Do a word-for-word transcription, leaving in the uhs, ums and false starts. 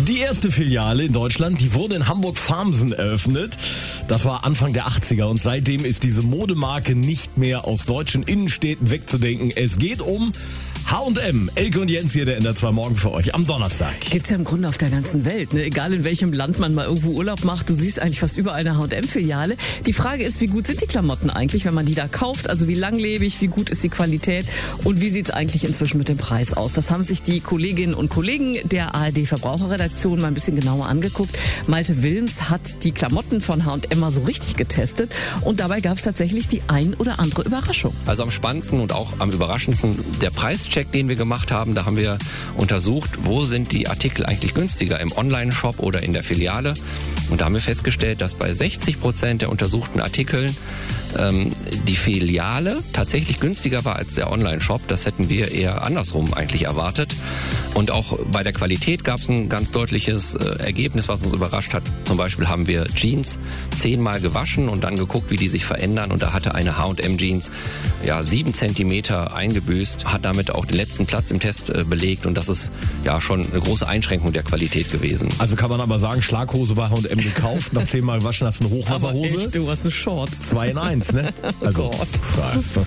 Die erste Filiale in Deutschland, die wurde in Hamburg-Farmsen eröffnet. Das war Anfang der achtziger und seitdem ist diese Modemarke nicht mehr aus deutschen Innenstädten wegzudenken. Es geht um H und M. Elke und Jens hier, der N D R zwei Morgen für euch am Donnerstag. Gibt's ja im Grunde auf der ganzen Welt, ne? Egal in welchem Land man mal irgendwo Urlaub macht, du siehst eigentlich fast überall eine H und M-Filiale. Die Frage ist, wie gut sind die Klamotten eigentlich, wenn man die da kauft? Also wie langlebig, wie gut ist die Qualität und wie sieht's eigentlich inzwischen mit dem Preis aus? Das haben sich die Kolleginnen und Kollegen der A R D-Verbraucherredaktion mal ein bisschen genauer angeguckt. Malte Wilms hat die Klamotten von H und M mal so richtig getestet und dabei gab's tatsächlich die ein oder andere Überraschung. Also am spannendsten und auch am überraschendsten der Preischeck, den wir gemacht haben. Da haben wir untersucht, wo sind die Artikel eigentlich günstiger, im Online-Shop oder in der Filiale. Und da haben wir festgestellt, dass bei sechzig Prozent der untersuchten Artikeln ähm, die Filiale tatsächlich günstiger war als der Online-Shop. Das hätten wir eher andersrum eigentlich erwartet. Und auch bei der Qualität gab es ein ganz deutliches äh, Ergebnis, was uns überrascht hat. Zum Beispiel haben wir Jeans zehnmal gewaschen und dann geguckt, wie die sich verändern. Und da hatte eine H und M Jeans ja sieben Zentimeter eingebüßt, hat damit auch den letzten Platz im Test äh, belegt. Und das ist ja schon eine große Einschränkung der Qualität gewesen. Also kann man aber sagen, Schlaghose bei H und M gekauft, nach zehnmal waschen hast du eine Hochwasserhose. Aber echt, du hast eine Shorts. Zwei in eins, ne? Also, oh Gott.